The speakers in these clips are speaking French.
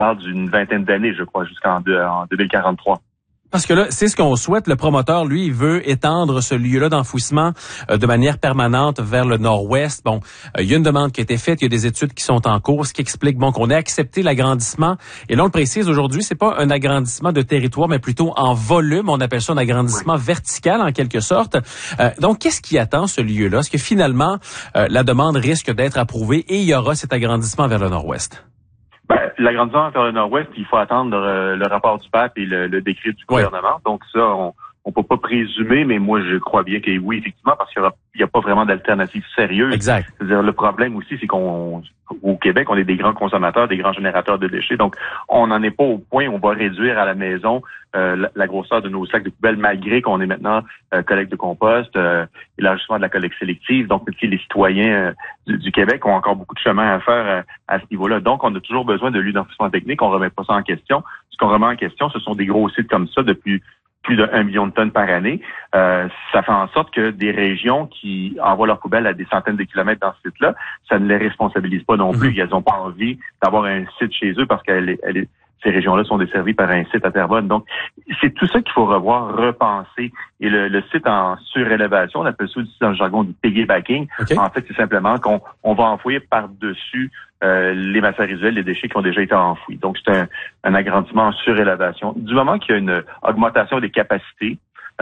parle d'une vingtaine d'années, je crois, jusqu'en 2043. Parce que là, c'est ce qu'on souhaite. Le promoteur, lui, il veut étendre ce lieu-là d'enfouissement de manière permanente vers le nord-ouest. Bon, il y a une demande qui a été faite, il y a des études qui sont en cours, ce qui explique qu'on ait accepté l'agrandissement. Et là, on le précise aujourd'hui, c'est pas un agrandissement de territoire, mais plutôt en volume. On appelle ça un agrandissement vertical, en quelque sorte. Donc, qu'est-ce qui attend ce lieu-là? Est-ce que finalement, la demande risque d'être approuvée et il y aura cet agrandissement vers le nord-ouest? L'agrandissement vers le nord-ouest, il faut attendre le rapport du pape et le décret du gouvernement. Donc ça, on peut pas présumer, mais moi je crois bien que oui, effectivement, parce qu'il y a pas vraiment d'alternative sérieuse. Exact. C'est-à-dire le problème aussi, c'est au Québec, on est des grands consommateurs, des grands générateurs de déchets. Donc on n'en est pas au point où on va réduire à la maison la grosseur de nos sacs de poubelle, malgré qu'on est maintenant collecte de compost, élargissement de la collecte sélective. Donc les citoyens du Québec ont encore beaucoup de chemin à faire à ce niveau-là. Donc on a toujours besoin de lieux d'enfouissement technique. On remet pas ça en question. Ce qu'on remet en question, ce sont des gros sites comme ça depuis plus d'1 million de tonnes par année. Ça fait en sorte que des régions qui envoient leurs poubelles à des centaines de kilomètres dans ce site-là, ça ne les responsabilise pas non plus. Elles n'ont pas envie d'avoir un site chez eux parce ces régions-là sont desservies par un site à Terrebonne. Donc, c'est tout ça qu'il faut revoir, repenser. Et le site en surélévation, on appelle ça aussi dans le jargon du piggybacking. Okay. En fait, c'est simplement qu'on va enfouir par-dessus les matières résiduelles, les déchets qui ont déjà été enfouis. Donc, c'est un agrandissement en surélévation. Du moment qu'il y a une augmentation des capacités,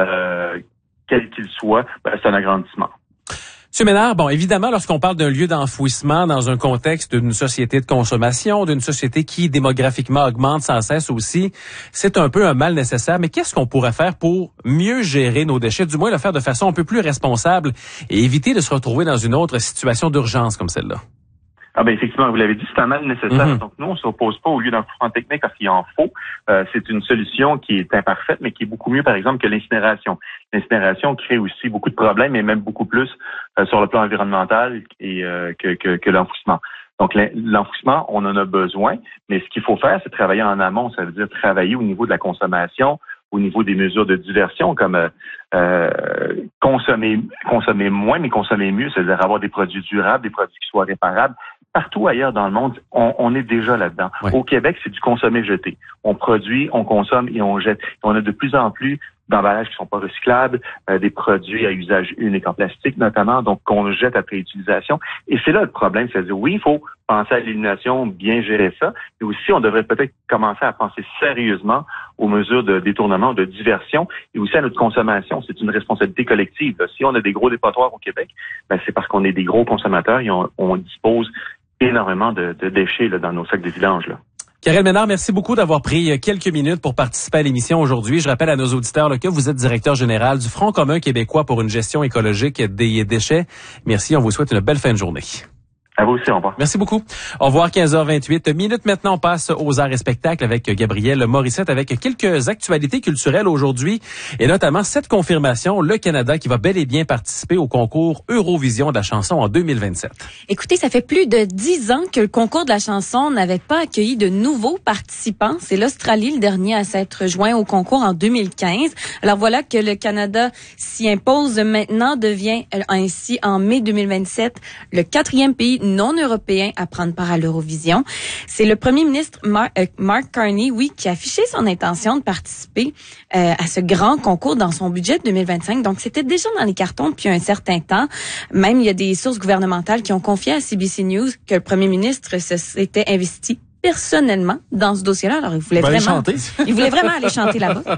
quel qu'il soit, c'est un agrandissement. Monsieur Ménard, bon, évidemment, lorsqu'on parle d'un lieu d'enfouissement dans un contexte d'une société de consommation, d'une société qui démographiquement augmente sans cesse aussi, c'est un peu un mal nécessaire. Mais qu'est-ce qu'on pourrait faire pour mieux gérer nos déchets, du moins le faire de façon un peu plus responsable et éviter de se retrouver dans une autre situation d'urgence comme celle-là? Effectivement, vous l'avez dit, c'est un mal nécessaire. Donc, nous, on ne s'oppose pas au lieu d'enfouissement technique parce qu'il en faut. C'est une solution qui est imparfaite, mais qui est beaucoup mieux, par exemple, que l'incinération. L'incinération crée aussi beaucoup de problèmes, et même beaucoup plus sur le plan environnemental que l'enfouissement. Donc, l'enfouissement, on en a besoin, mais ce qu'il faut faire, c'est travailler en amont. Ça veut dire travailler au niveau de la consommation, au niveau des mesures de diversion, comme consommer moins, mais consommer mieux, c'est-à-dire avoir des produits durables, des produits qui soient réparables. Partout ailleurs dans le monde, on est déjà là-dedans. Ouais. Au Québec, c'est du consommer-jeter. On produit, on consomme et on jette. On a de plus en plus d'emballages qui sont pas recyclables, des produits à usage unique en plastique notamment, donc qu'on jette après utilisation. Et c'est là le problème, c'est-à-dire oui, il faut penser à l'élimination, bien gérer ça, mais aussi on devrait peut-être commencer à penser sérieusement aux mesures de détournement, de diversion, et aussi à notre consommation. C'est une responsabilité collective. Si on a des gros dépotoirs au Québec, c'est parce qu'on est des gros consommateurs et on dispose énormément de déchets dans nos sacs de vidange. Karel Ménard, merci beaucoup d'avoir pris quelques minutes pour participer à l'émission aujourd'hui. Je rappelle à nos auditeurs que vous êtes directeur général du Front commun québécois pour une gestion écologique des déchets. Merci, on vous souhaite une belle fin de journée. À vous aussi, au revoir. Merci beaucoup. Au revoir, 15h28 minutes. Maintenant, on passe aux arts et spectacles avec Gabriel Morissette avec quelques actualités culturelles aujourd'hui et notamment cette confirmation, le Canada qui va bel et bien participer au concours Eurovision de la chanson en 2027. Écoutez, ça fait plus de 10 ans que le concours de la chanson n'avait pas accueilli de nouveaux participants. C'est l'Australie le dernier à s'être joint au concours en 2015. Alors voilà que le Canada s'y impose maintenant, devient ainsi en mai 2027 le 4e pays non européen à prendre part à l'Eurovision. C'est le premier ministre Mark Carney, qui a affiché son intention de participer à ce grand concours dans son budget de 2025. Donc, c'était déjà dans les cartons depuis un certain temps. Même, il y a des sources gouvernementales qui ont confié à CBC News que le premier ministre s'était investi personnellement dans ce dossier-là. Alors, il voulait vraiment aller chanter là-bas.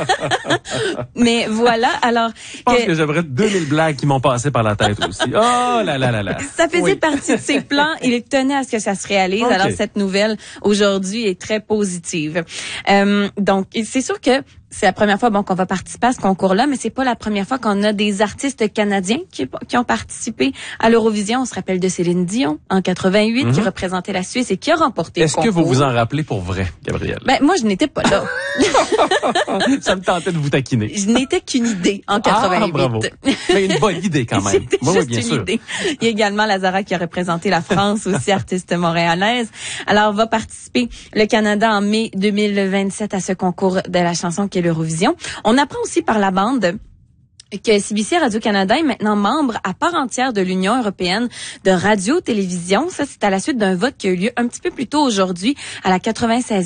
Mais voilà, alors... Je pense que j'aimerais 2000 blagues qui m'ont passé par la tête aussi. Oh là là là là. Ça faisait partie de ses plans. Il tenait à ce que ça se réalise. Okay. Alors, cette nouvelle, aujourd'hui, est très positive. Donc, c'est sûr que c'est la première fois qu'on va participer à ce concours-là, mais c'est pas la première fois qu'on a des artistes canadiens qui ont participé à l'Eurovision. On se rappelle de Céline Dion en 88 qui représentait la Suisse et qui a remporté le concours. Est-ce que vous vous en rappelez pour vrai, Gabrielle? Moi, je n'étais pas là. Ça me tentait de vous taquiner. Je n'étais qu'une idée en 88. Ah, bravo. Mais une bonne idée quand même. C'était juste bien sûr. Idée. Il y a également Lazara qui a représenté la France, aussi artiste montréalaise. Alors, va participer le Canada en mai 2027 à ce concours de la chanson qui est l'Eurovision. On apprend aussi par la bande que CBC Radio-Canada est maintenant membre à part entière de l'Union européenne de radio-télévision. Ça, c'est à la suite d'un vote qui a eu lieu un petit peu plus tôt aujourd'hui à la 96e